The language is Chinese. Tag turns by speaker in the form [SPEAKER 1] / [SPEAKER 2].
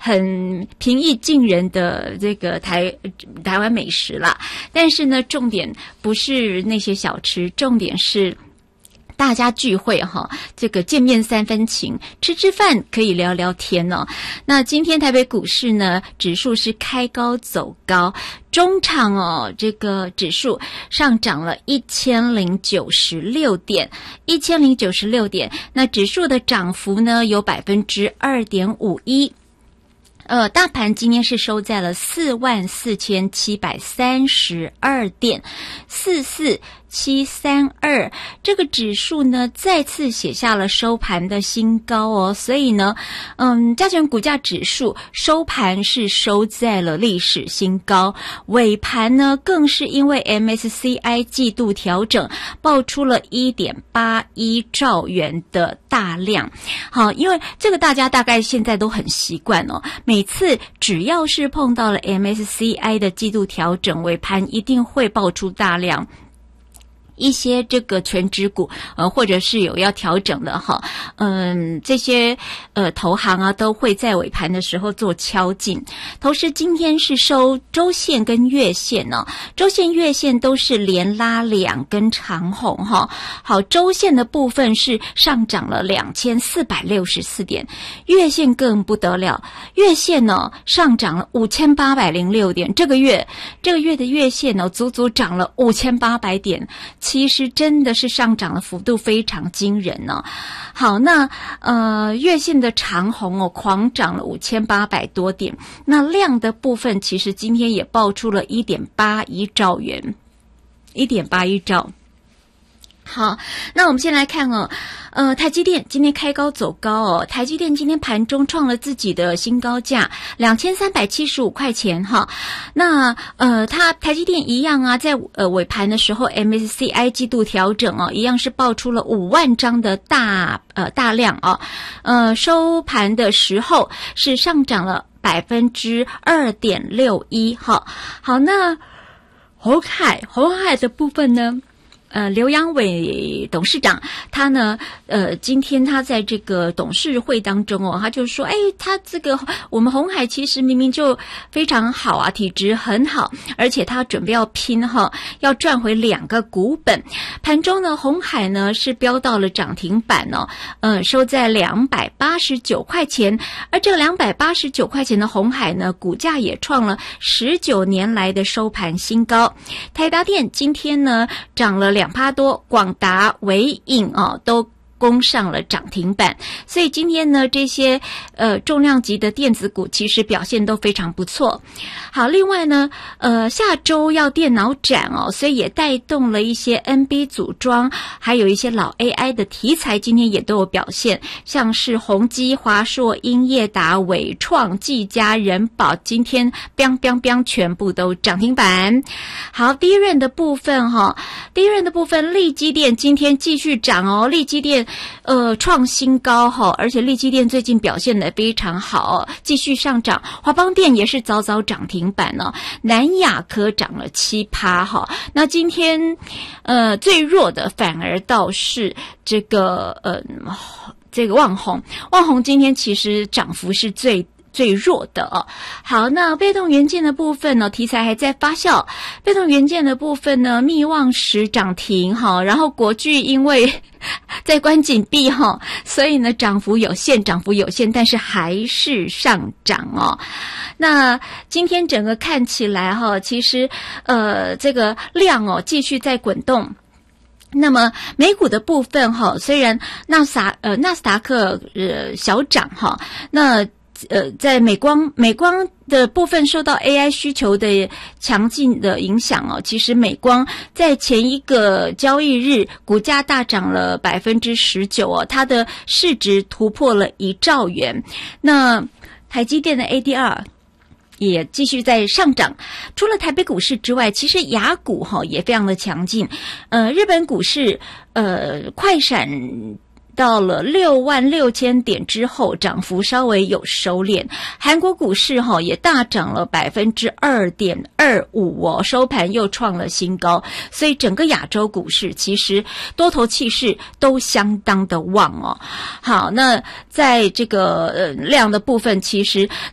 [SPEAKER 1] 很平易近人的这个台湾美食啦。但是呢，重点不是那些小吃，重点是大家聚会哈，这个见面三分情，吃饭可以聊聊天哦。那今天台北股市呢，指数是开高走高，中场哦，这个指数上涨了1096点，1096点。那指数的涨幅呢有 2.51%。大盘今天是收在了44732点，44732，这个指数呢再次写下了收盘的新高哦，所以呢，加权股价指数收盘是收在了历史新高，尾盘呢更是因为 MSCI 季度调整爆出了 1.81 兆元的大量。好，因为这个大家大概现在都很习惯哦，每次只要是碰到了 MSCI 的季度调整，尾盘一定会爆出大量。一些这个全指股或者是有要调整的哈，这些投行啊都会在尾盘的时候做敲进。同时今天是收周线跟月线哦，周线月线都是连拉2根长红哈。好，周线的部分是上涨了2464点，月线更不得了，月线呢上涨了5806点，这个月的月线呢足足涨了5800点。其实真的是上涨的幅度非常惊人哦。好，那月线的长红哦，狂涨了5800多点。那量的部分，其实今天也爆出了 1.81 兆元，1.81兆。好，那我们先来看哦，台积电今天开高走高哦，台积电今天盘中创了自己的新高价2375块钱哈。那它台积电一样啊，在尾盘的时候 MSCI 季度调整哦，一样是爆出了5万张的大量哦。收盘的时候是上涨了 2.61%哈。好，那鸿海的部分呢？刘扬伟董事长他呢今天他在这个董事会当中哦，他就说他这个我们鸿海其实明明就非常好啊，体质很好，而且他准备要拼哈，要赚回2个股本。盘中呢鸿海呢是飙到了涨停板哦，收在289块钱，而这个289块钱的鸿海呢股价也创了19年来的收盘新高。台达电今天呢涨了2%多，广达、伟影都攻上了涨停板，所以今天呢这些重量级的电子股其实表现都非常不错。好，另外呢下周要电脑展哦，所以也带动了一些 NB 组装还有一些老 AI 的题材，今天也都有表现，像是宏基、华硕、英业达、伟创、技嘉、人保，今天 biang 全部都涨停板。好，第一轮的部分力积电今天继续涨哦，力积电创新高哈，而且力积电最近表现得非常好哦，继续上涨。华邦电也是早涨停板哦，南亚科涨了7%哈。那今天最弱的反而倒是这个旺宏今天其实涨幅是最弱的哦。好，那被动元件的部分呢，题材还在发酵。被动元件的部分呢，密旺10涨停哈，然后国巨因为在关紧闭哈，所以呢涨幅有限，但是还是上涨哦。那今天整个看起来哈，其实这个量哦继续在滚动。那么美股的部分哈，虽然纳斯达克小涨哈，那在美光的部分受到 AI 需求的强劲的影响哦，其实美光在前一个交易日股价大涨了 19% 哦，它的市值突破了1兆元。那台积电的 ADR也继续在上涨。除了台北股市之外，其实亚股也非常的强劲。日本股市快闪到了66000点之后，涨幅稍微有收敛。韩国股市也大涨了 2.25% 哦，收盘又创了新高。所以整个亚洲股市其实多头气势都相当的旺哦。好，那在这个量的部分，其实